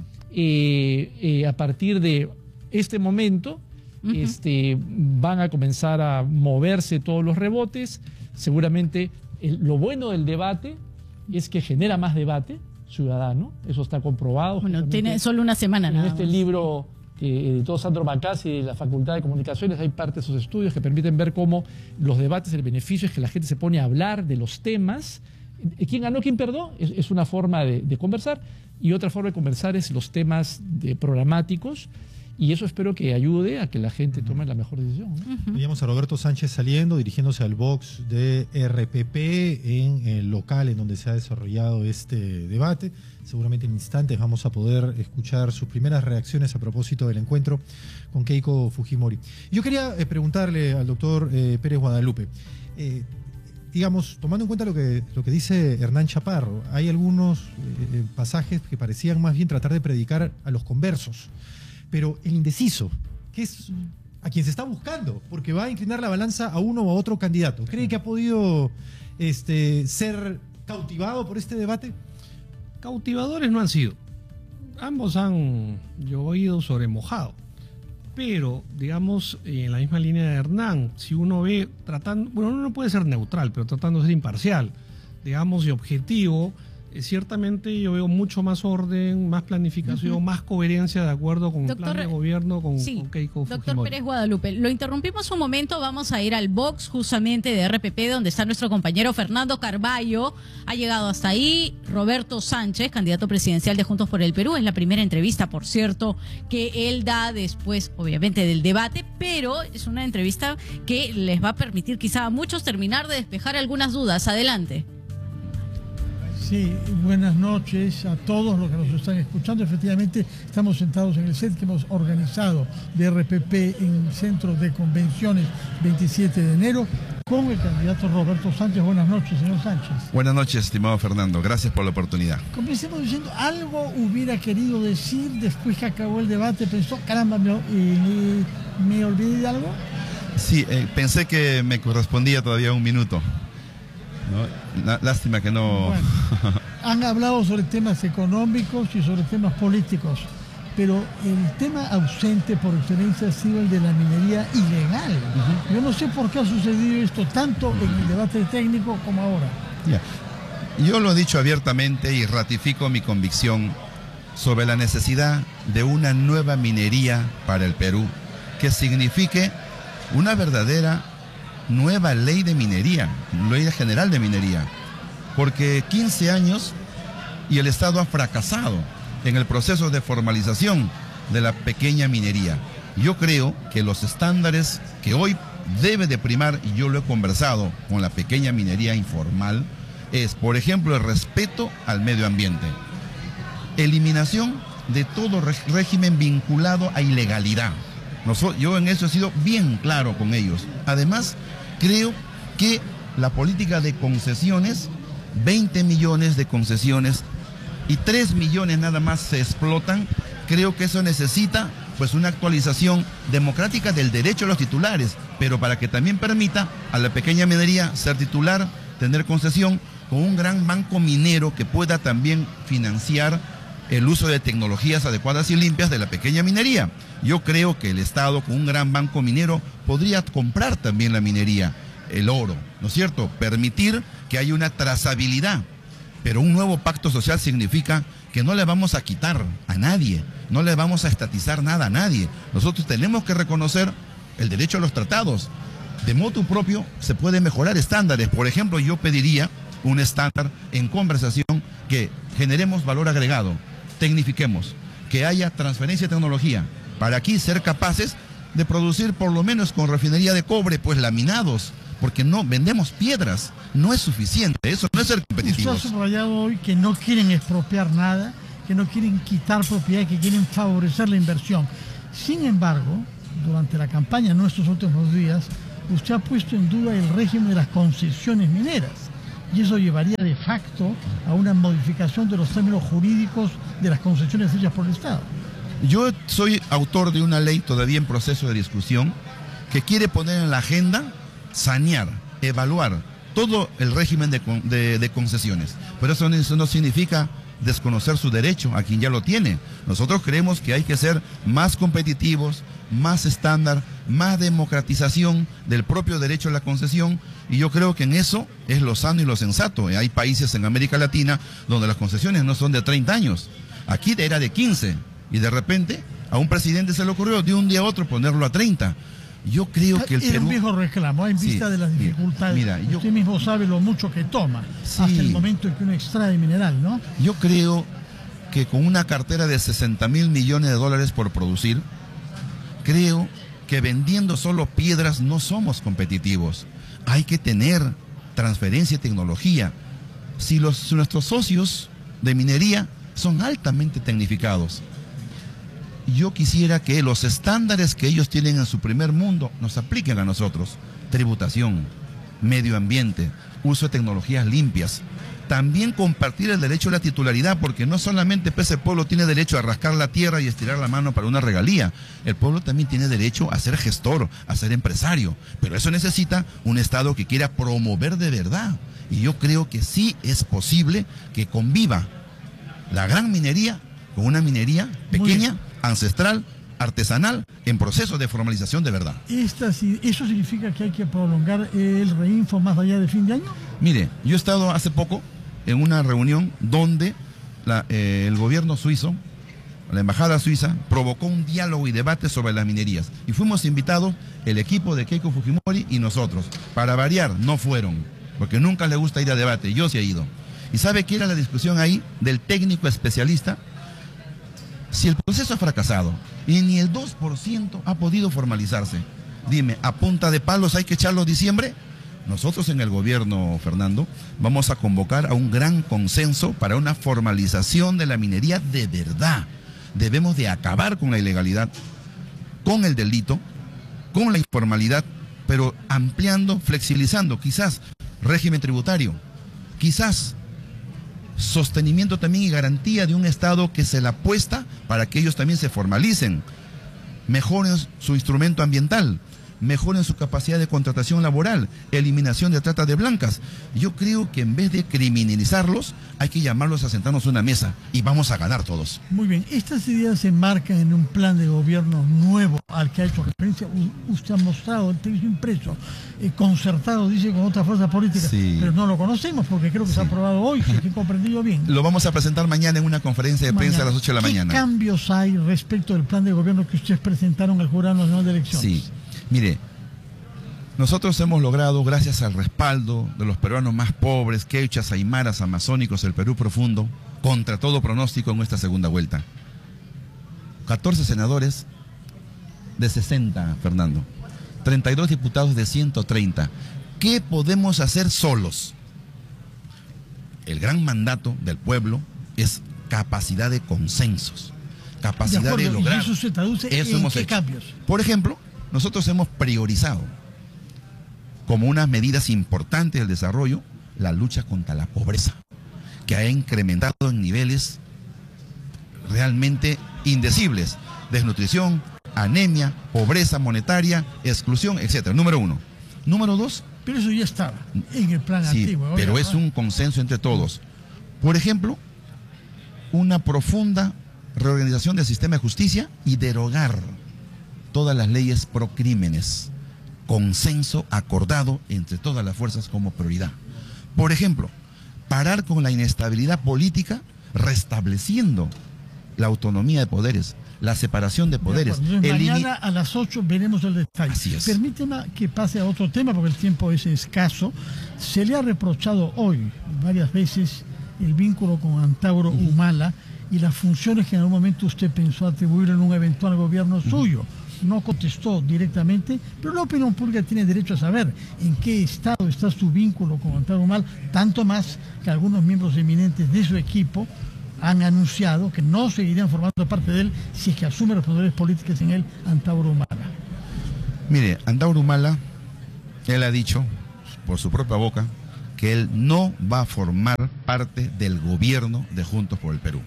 Eh, eh, a partir de este momento, uh-huh. este, van a comenzar a moverse todos los rebotes. Seguramente el, lo bueno del debate es que genera más debate ciudadano. Eso está comprobado. Bueno, tiene solo una semana en nada este más. libro que editó Sandro Macassi de la Facultad de Comunicaciones, hay parte de esos estudios que permiten ver cómo los debates, el beneficio es que la gente se pone a hablar de los temas. ¿Quién ganó, quién perdió? Es, es una forma de, de conversar, y otra forma de conversar es los temas de programáticos, y eso espero que ayude a que la gente tome la mejor decisión, ¿no? Uh-huh. Veíamos a Roberto Sánchez saliendo, dirigiéndose al box de R P P en el local en donde se ha desarrollado este debate. Seguramente en instantes vamos a poder escuchar sus primeras reacciones a propósito del encuentro con Keiko Fujimori. Yo quería eh, preguntarle al doctor eh, Pérez Guadalupe, eh, digamos, tomando en cuenta lo que, lo que dice Hernán Chaparro, hay algunos eh, pasajes que parecían más bien tratar de predicar a los conversos, pero el indeciso, que es a quien se está buscando, porque va a inclinar la balanza a uno o a otro candidato, ¿cree que ha podido este, ser cautivado por este debate? Cautivadores no han sido. Ambos han llovido sobre mojado. Pero, digamos, en la misma línea de Hernán, si uno ve tratando, bueno, uno no puede ser neutral, pero tratando de ser imparcial, digamos, y objetivo, eh, ciertamente yo veo mucho más orden, más planificación, uh-huh. más coherencia de acuerdo con Doctor, el plan de gobierno con, sí, con Keiko Fujimori. Doctor Pérez Guadalupe, lo interrumpimos un momento, vamos a ir al box justamente de R P P, donde está nuestro compañero Fernando Carballo. Ha llegado hasta ahí Roberto Sánchez, candidato presidencial de Juntos por el Perú. Es la primera entrevista, por cierto, que él da después, obviamente, del debate, pero es una entrevista que les va a permitir quizá a muchos terminar de despejar algunas dudas. Adelante. Sí, buenas noches a todos los que nos están escuchando. Efectivamente, estamos sentados en el set que hemos organizado de R P P en el Centro de Convenciones veintisiete de enero con el candidato Roberto Sánchez. Buenas noches, señor Sánchez. Buenas noches, estimado Fernando. Gracias por la oportunidad. Comencemos diciendo, algo hubiera querido decir después que acabó el debate. Pensó, caramba, ¿me, eh, ¿me olvidé de algo? Sí, eh, pensé que me correspondía todavía un minuto. ¿No? Lástima que no... Bueno, han hablado sobre temas económicos y sobre temas políticos, pero el tema ausente por excelencia ha sido el de la minería ilegal. Uh-huh. Yo no sé por qué ha sucedido esto tanto en el debate técnico como ahora. Yeah. Yo lo he dicho abiertamente y ratifico mi convicción sobre la necesidad de una nueva minería para el Perú, que signifique una verdadera nueva ley de minería, ley general de minería, porque quince años y el Estado ha fracasado en el proceso de formalización de la pequeña minería. Yo creo que los estándares que hoy debe de primar, y yo lo he conversado con la pequeña minería informal, es, por ejemplo, el respeto al medio ambiente, eliminación de todo régimen vinculado a ilegalidad. Nosotros, yo en eso he sido bien claro con ellos. Además, creo que la política de concesiones, veinte millones de concesiones y tres millones nada más se explotan, creo que eso necesita pues una actualización democrática del derecho a los titulares, pero para que también permita a la pequeña minería ser titular, tener concesión, con un gran banco minero que pueda también financiar el uso de tecnologías adecuadas y limpias de la pequeña minería. Yo creo que el Estado, con un gran banco minero, podría comprar también la minería, el oro, ¿no es cierto? Permitir que haya una trazabilidad. Pero un nuevo pacto social significa que no le vamos a quitar a nadie, no le vamos a estatizar nada a nadie. Nosotros tenemos que reconocer el derecho a los tratados. De motu propio se pueden mejorar estándares. Por ejemplo, yo pediría un estándar en conversación, que generemos valor agregado, tecnifiquemos, que haya transferencia de tecnología, para aquí ser capaces de producir por lo menos con refinería de cobre, pues laminados, porque no vendemos piedras, no es suficiente, eso no es ser competitivos. Usted ha subrayado hoy que no quieren expropiar nada, que no quieren quitar propiedad, que quieren favorecer la inversión. Sin embargo, durante la campaña en nuestros últimos días, usted ha puesto en duda el régimen de las concesiones mineras, y eso llevaría de facto a una modificación de los términos jurídicos de las concesiones hechas por el Estado. Yo soy autor de una ley todavía en proceso de discusión que quiere poner en la agenda, sanear, evaluar todo el régimen de, de, de concesiones. Pero eso no, eso no significa desconocer su derecho a quien ya lo tiene. Nosotros creemos que hay que ser más competitivos, más estándar, más democratización del propio derecho a la concesión, y yo creo que en eso es lo sano y lo sensato. Hay países en América Latina donde las concesiones no son de treinta años, aquí era de quince, y de repente a un presidente se le ocurrió de un día a otro ponerlo a treinta. Yo creo que el Era Perú... un viejo reclamo, en vista sí, de las dificultades. Mira, yo... Usted mismo sabe lo mucho que toma, sí, hasta el momento en que uno extrae mineral, ¿no? Yo creo que con una cartera de sesenta mil millones de dólares por producir, creo que vendiendo solo piedras no somos competitivos. Hay que tener transferencia de tecnología. Si, los, si nuestros socios de minería son altamente tecnificados, yo quisiera que los estándares que ellos tienen en su primer mundo nos apliquen a nosotros. Tributación, medio ambiente, uso de tecnologías limpias. También compartir el derecho a la titularidad, porque no solamente ese pueblo tiene derecho a rascar la tierra y estirar la mano para una regalía. El pueblo también tiene derecho a ser gestor, a ser empresario. Pero eso necesita un Estado que quiera promover de verdad. Y yo creo que sí es posible que conviva la gran minería con una minería pequeña, ancestral, artesanal, en proceso de formalización de verdad. Esta, ¿Eso significa que hay que prolongar el reinfo más allá de fin de año? Mire, yo he estado hace poco en una reunión donde la, eh, el gobierno suizo, la embajada suiza, provocó un diálogo y debate sobre las minerías. Y fuimos invitados el equipo de Keiko Fujimori y nosotros. Para variar, no fueron, porque nunca le gusta ir a debate. Yo sí he ido. ¿Y sabe qué era la discusión ahí del técnico especialista? Si el proceso ha fracasado y ni el dos por ciento ha podido formalizarse, dime, ¿a punta de palos hay que echarlo en diciembre? Nosotros en el gobierno, Fernando, vamos a convocar a un gran consenso para una formalización de la minería de verdad. Debemos de acabar con la ilegalidad, con el delito, con la informalidad, pero ampliando, flexibilizando, quizás régimen tributario, quizás sostenimiento también y garantía de un Estado que se la apuesta para que ellos también se formalicen, mejoren su instrumento ambiental, mejoren su capacidad de contratación laboral, eliminación de trata de blancas. Yo creo que en vez de criminalizarlos, hay que llamarlos a sentarnos a una mesa y vamos a ganar todos. Muy bien, estas ideas se enmarcan en un plan de gobierno nuevo al que ha hecho referencia. Usted ha mostrado el texto impreso, eh, concertado, dice, con otras fuerzas políticas, sí, pero no lo conocemos porque creo que sí se ha aprobado hoy, si he comprendido bien. Lo vamos a presentar mañana en una conferencia de mañana. prensa a las ocho de la ¿Qué mañana. ¿Qué cambios hay respecto del plan de gobierno que ustedes presentaron al Jurado Nacional de Elecciones? Sí. Mire, nosotros hemos logrado, gracias al respaldo de los peruanos más pobres, quechas, aymaras, amazónicos, el Perú profundo, contra todo pronóstico en esta segunda vuelta. catorce senadores de sesenta, Fernando. treinta y dos diputados de ciento treinta. ¿Qué podemos hacer solos? El gran mandato del pueblo es capacidad de consensos, capacidad de, acuerdo, de lograr. ¿Y eso se traduce eso en hemos qué hecho. cambios? Por ejemplo, nosotros hemos priorizado como unas medidas importantes del desarrollo la lucha contra la pobreza, que ha incrementado en niveles realmente indecibles: desnutrición, anemia, pobreza monetaria, exclusión, etcétera. Número uno. Número dos. Pero eso ya estaba en el plan sí, antiguo. Pero oiga, es un consenso entre todos. Por ejemplo, una profunda reorganización del sistema de justicia y derogar todas las leyes pro crímenes. Consenso acordado entre todas las fuerzas como prioridad. Por ejemplo, parar con la inestabilidad política, restableciendo la autonomía de poderes, la separación de poderes. De Entonces, el mañana a las ocho veremos el detalle. Así es. Permíteme que pase a otro tema porque el tiempo es escaso. Se le ha reprochado hoy varias veces el vínculo con Antauro uh-huh. Humala y las funciones que en algún momento usted pensó atribuir en un eventual gobierno uh-huh. suyo. No contestó directamente, pero la opinión pública tiene derecho a saber en qué estado está su vínculo con Antauro Humala, tanto más que algunos miembros eminentes de su equipo han anunciado que no seguirían formando parte de él si es que asume responsabilidades políticas en él Antauro Humala. Mire, Antauro Humala, él ha dicho por su propia boca que él no va a formar parte del gobierno de Juntos por el Perú.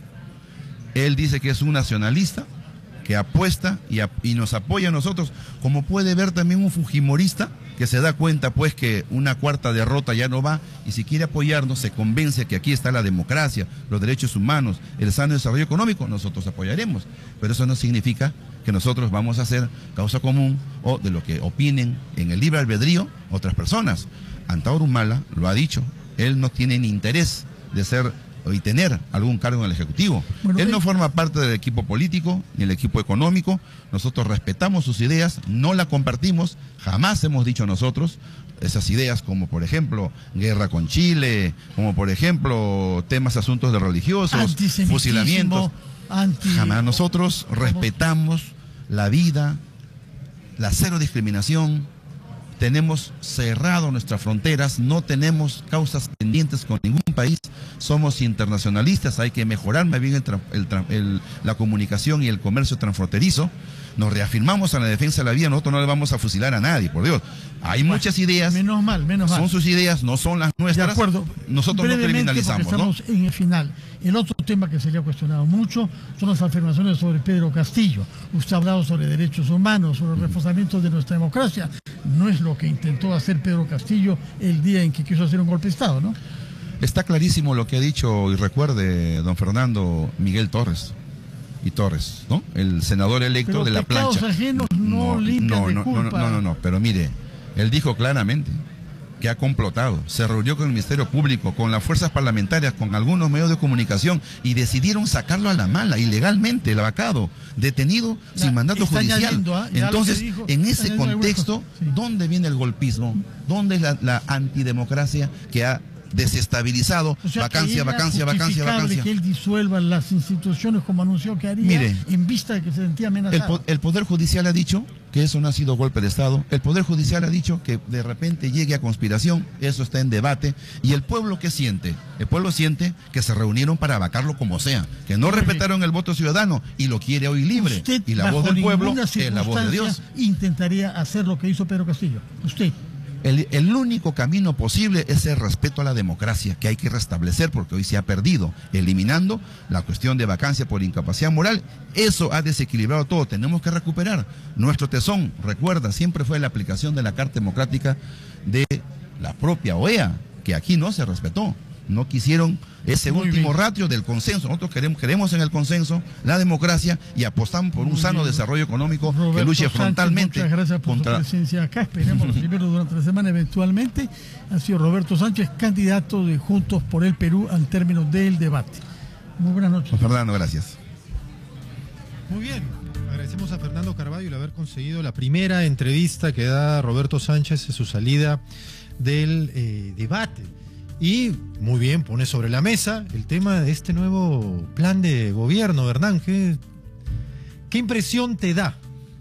Él dice que es un nacionalista que apuesta y, a, y nos apoya a nosotros, como puede ver también un fujimorista que se da cuenta pues que una cuarta derrota ya no va, y si quiere apoyarnos, se convence que aquí está la democracia, los derechos humanos, el sano desarrollo económico, nosotros apoyaremos. Pero eso no significa que nosotros vamos a hacer causa común o de lo que opinen en el libre albedrío otras personas. Antauro Humala lo ha dicho, él no tiene ni interés de ser y tener algún cargo en el Ejecutivo. Bueno, él no forma parte del equipo político ni el equipo económico. Nosotros respetamos sus ideas, no la compartimos, jamás hemos dicho nosotros esas ideas, como por ejemplo guerra con Chile, como por ejemplo temas, asuntos de religiosos, fusilamientos. Anti... Jamás. Nosotros respetamos la vida, la cero discriminación. Tenemos cerrado nuestras fronteras, no tenemos causas pendientes con ningún país, somos internacionalistas, hay que mejorar más bien el, el, el, la comunicación y el comercio transfronterizo. Nos reafirmamos en la defensa de la vida, nosotros no le vamos a fusilar a nadie, por Dios. Hay bueno, muchas ideas, menos mal, menos mal. Son sus ideas, no son las nuestras. De acuerdo. Nosotros no criminalizamos, estamos ¿no? en el final. El otro tema que se le ha cuestionado mucho son las afirmaciones sobre Pedro Castillo. Usted ha hablado sobre derechos humanos, sobre el reforzamiento de nuestra democracia. No es lo que intentó hacer Pedro Castillo el día en que quiso hacer un golpe de Estado, ¿no? Está clarísimo lo que ha dicho, y recuerde, don Fernando Miguel Torres. Y Torres, ¿no? El senador electo pero de la plancha. Ajenos no, no, no, de no, culpa. no, no, no, no, pero mire, él dijo claramente que ha complotado, se reunió con el Ministerio Público, con las fuerzas parlamentarias, con algunos medios de comunicación y decidieron sacarlo a la mala, ilegalmente, el vacado, detenido la, sin mandato judicial. ¿eh? Entonces, dijo, en ese contexto, sí. ¿Dónde viene el golpismo? ¿Dónde es la, la antidemocracia que ha desestabilizado? O sea, vacancia, vacancia, vacancia, vacancia. Que él disuelva las instituciones como anunció que haría. Mire, en vista de que se sentía amenazado. El, el Poder Judicial ha dicho que eso no ha sido golpe de Estado. El Poder Judicial ha dicho que de repente llegue a conspiración. Eso está en debate. ¿Y el pueblo qué siente? El pueblo siente que se reunieron para vacarlo como sea, que no respetaron el voto ciudadano y lo quiere hoy libre. Usted, y la voz del pueblo es la voz de Dios. Intentaría hacer lo que hizo Pedro Castillo. Usted. El, el único camino posible es el respeto a la democracia, que hay que restablecer porque hoy se ha perdido, eliminando la cuestión de vacancia por incapacidad moral. Eso ha desequilibrado todo, tenemos que recuperar. Nuestro tesón, recuerda, siempre fue la aplicación de la Carta Democrática de la propia O E A, que aquí no se respetó. No quisieron ese Muy último bien. ratio del consenso. Nosotros queremos, queremos en el consenso la democracia y apostamos por un Muy sano bien. desarrollo económico Roberto que luche Sánchez, frontalmente muchas gracias por contra... su presencia acá. Esperemos recibirlo durante la semana eventualmente. Ha sido Roberto Sánchez, candidato de Juntos por el Perú al término del debate. Muy buenas noches. Fernando, gracias. Muy bien. Agradecemos a Fernando Carvalho el haber conseguido la primera entrevista que da Roberto Sánchez en su salida del eh, debate. Y muy bien, pone sobre la mesa el tema de este nuevo plan de gobierno, ¿verdad? ¿Qué, qué impresión te da?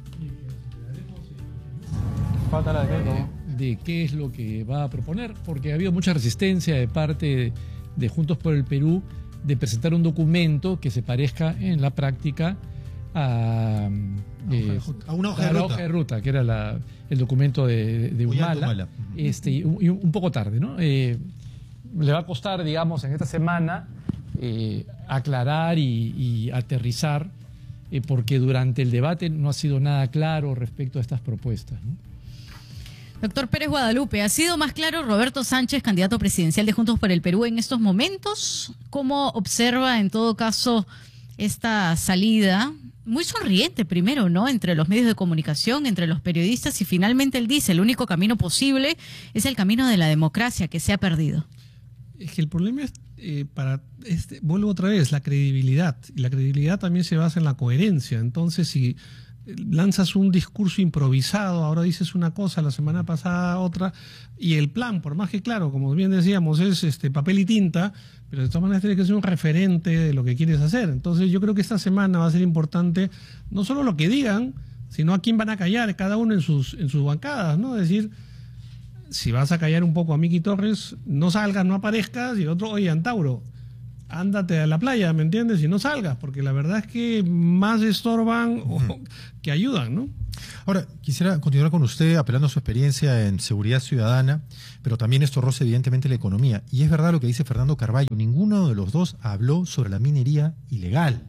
Falta la de, de qué es lo que va a proponer, porque ha habido mucha resistencia de parte de, de Juntos por el Perú de presentar un documento que se parezca en la práctica a, eh, a una hoja de, a la ruta. hoja de ruta, que era la, el documento de, de Humala, este, y un, y un poco tarde, ¿no? Eh, le va a costar, digamos, en esta semana eh, aclarar y, y aterrizar, eh, porque durante el debate no ha sido nada claro respecto a estas propuestas, ¿no? Doctor Pérez Guadalupe, ¿ha sido más claro Roberto Sánchez, candidato presidencial de Juntos por el Perú en estos momentos? ¿Cómo observa en todo caso esta salida? Muy sonriente primero, ¿no? Entre los medios de comunicación, entre los periodistas, y finalmente él dice, el único camino posible es el camino de la democracia que se ha perdido. Es que el problema es, eh, para este, vuelvo otra vez, la credibilidad. Y la credibilidad también se basa en la coherencia. Entonces, si lanzas un discurso improvisado, ahora dices una cosa, la semana pasada otra, y el plan, por más que claro, como bien decíamos, es este papel y tinta, pero de todas maneras tiene que ser un referente de lo que quieres hacer. Entonces yo creo que esta semana va a ser importante no solo lo que digan, sino a quién van a callar, cada uno en sus, en sus bancadas, ¿no? Es decir, si vas a callar un poco a Miki Torres, no salgas, no aparezcas, y el otro, oye, Antauro, ándate a la playa, ¿me entiendes? Y no salgas, porque la verdad es que más estorban o que ayudan, ¿no? Ahora, quisiera continuar con usted apelando a su experiencia en seguridad ciudadana, pero también esto roza evidentemente la economía. Y es verdad lo que dice Fernando Carballo, ninguno de los dos habló sobre la minería ilegal.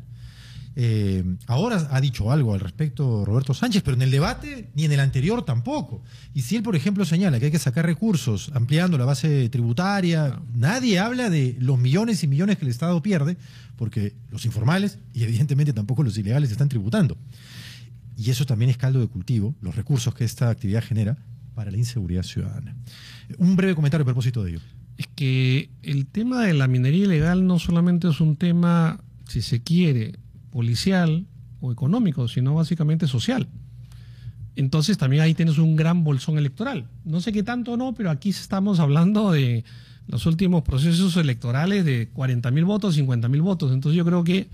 Eh, ahora ha dicho algo al respecto Roberto Sánchez, pero en el debate ni en el anterior tampoco. Y si él, por ejemplo, señala que hay que sacar recursos ampliando la base tributaria, no. Nadie habla de los millones y millones que el Estado pierde, porque los informales y evidentemente tampoco los ilegales están tributando. Y eso también es caldo de cultivo, los recursos que esta actividad genera para la inseguridad ciudadana. Un breve comentario a propósito de ello. Es que el tema de la minería ilegal no solamente es un tema, si se quiere, policial o económico, sino básicamente social. Entonces también ahí tienes un gran bolsón electoral. No sé qué tanto o no, pero aquí estamos hablando de los últimos procesos electorales de cuarenta mil votos, cincuenta mil votos. Entonces yo creo que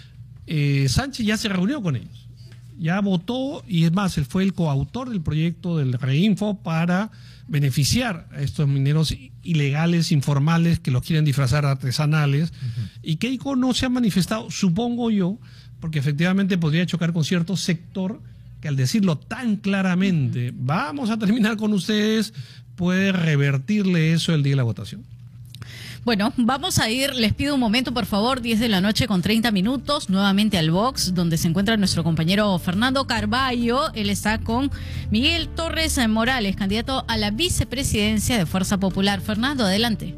eh, Sánchez ya se reunió con ellos. Ya votó y es más, él fue el coautor del proyecto del Reinfo para beneficiar a estos mineros ilegales, informales, que los quieren disfrazar artesanales. Uh-huh. Y Keiko no se ha manifestado, supongo yo, porque efectivamente podría chocar con cierto sector que al decirlo tan claramente, uh-huh, vamos a terminar con ustedes, puede revertirle eso el día de la votación. Bueno, vamos a ir, les pido un momento, por favor, diez de la noche con treinta minutos, nuevamente al box, donde se encuentra nuestro compañero Fernando Carballo. Él está con Miguel Torres Morales, candidato a la vicepresidencia de Fuerza Popular. Fernando, adelante.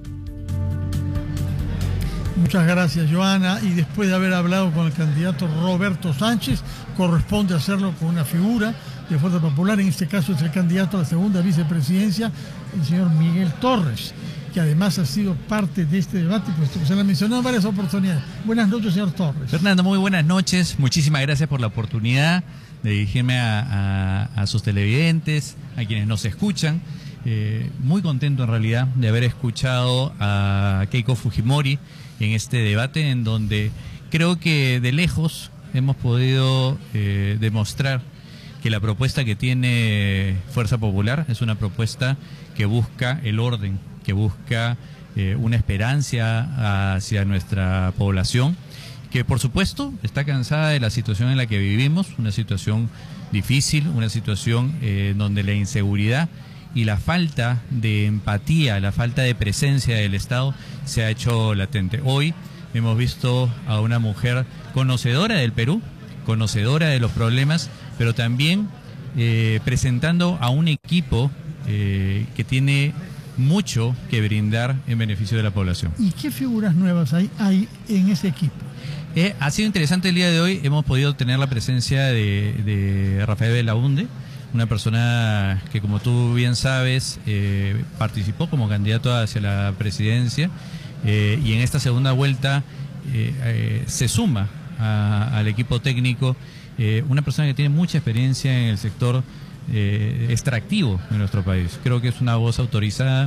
Muchas gracias, Joana. Y después de haber hablado con el candidato Roberto Sánchez, corresponde hacerlo con una figura de Fuerza Popular. En este caso es el candidato a la segunda vicepresidencia, el señor Miguel Torres, que además ha sido parte de este debate, puesto que se lo ha mencionado en varias oportunidades. Buenas noches, señor Torres. Fernando, muy buenas noches. Muchísimas gracias por la oportunidad de dirigirme a, a, a sus televidentes, a quienes nos escuchan. Eh, muy contento en realidad de haber escuchado a Keiko Fujimori en este debate, en donde creo que de lejos hemos podido eh, demostrar que la propuesta que tiene Fuerza Popular es una propuesta que busca el orden, que busca eh, una esperanza hacia nuestra población, que por supuesto está cansada de la situación en la que vivimos, una situación difícil, una situación eh, donde la inseguridad y la falta de empatía, la falta de presencia del Estado se ha hecho latente. Hoy hemos visto a una mujer conocedora del Perú, conocedora de los problemas, pero también eh, presentando a un equipo eh, que tiene mucho que brindar en beneficio de la población. ¿Y qué figuras nuevas hay, hay en ese equipo? Eh, ha sido interesante el día de hoy, hemos podido tener la presencia de, de Rafael Belaunde, una persona que, como tú bien sabes, eh, participó como candidato hacia la presidencia eh, y en esta segunda vuelta eh, eh, se suma a, al equipo técnico, eh, una persona que tiene mucha experiencia en el sector eh, extractivo en nuestro país. Creo que es una voz autorizada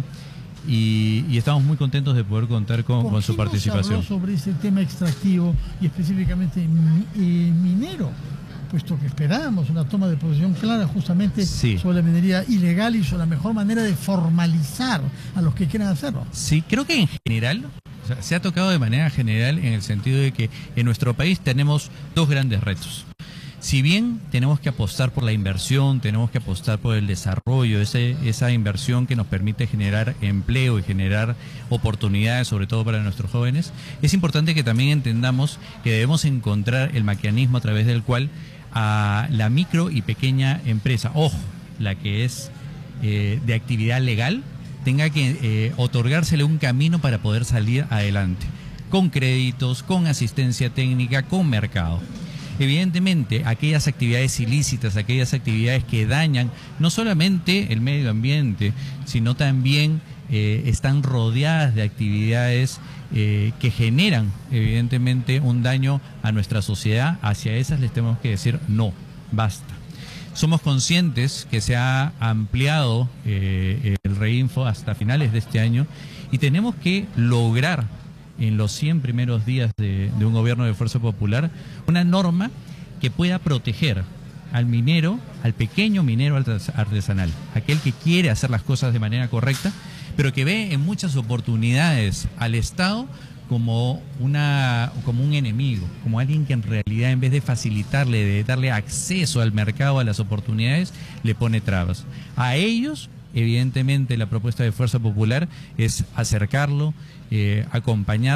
y, y estamos muy contentos de poder contar con, con su participación. ¿Por qué no se habló sobre ese tema extractivo y específicamente eh, minero? Puesto que esperábamos una toma de posición clara justamente sí. sobre la minería ilegal y sobre la mejor manera de formalizar a los que quieran hacerlo. Sí, creo que en general, o sea, se ha tocado de manera general en el sentido de que en nuestro país tenemos dos grandes retos. Si bien tenemos que apostar por la inversión, tenemos que apostar por el desarrollo, ese, esa inversión que nos permite generar empleo y generar oportunidades, sobre todo para nuestros jóvenes, es importante que también entendamos que debemos encontrar el mecanismo a través del cual a la micro y pequeña empresa, ojo, la que es eh, de actividad legal, tenga que eh, otorgársele un camino para poder salir adelante, con créditos, con asistencia técnica, con mercado. Evidentemente, aquellas actividades ilícitas, aquellas actividades que dañan no solamente el medio ambiente, sino también eh, están rodeadas de actividades eh, que generan evidentemente un daño a nuestra sociedad. Hacia esas les tenemos que decir no, basta. Somos conscientes que se ha ampliado eh, el Reinfo hasta finales de este año y tenemos que lograr en los cien primeros días de, de un gobierno de Fuerza Popular una norma que pueda proteger al minero, al pequeño minero artesanal, aquel que quiere hacer las cosas de manera correcta, pero que ve en muchas oportunidades al Estado como una como un enemigo, como alguien que en realidad, en vez de facilitarle, de darle acceso al mercado, a las oportunidades, le pone trabas. A ellos, evidentemente, la propuesta de Fuerza Popular es acercarlo, eh, acompañar